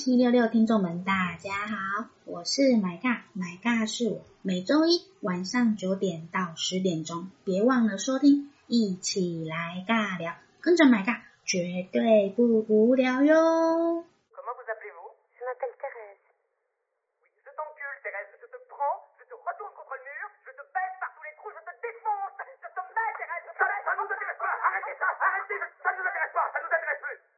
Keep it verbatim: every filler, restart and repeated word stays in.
七六六听众们，大家好，我是买尬，买尬是我，每周一晚上九点到十点钟，别忘了收听，一起来尬聊，跟着买尬，绝对不无聊哟。 Comment vous appelez-vous? Je m'appelle Thérèse. Oui, je t'encule, Thérèse. Je te prends, je te retourne contre le mur, je te baisse par tous les trous, je te défonce. Je te mets, Thérèse. Je te mets. Ça nous intéresse pas. Arrêtez ça. Arrêtez. Ça nous intéresse pas. Ça nous intéresse plus.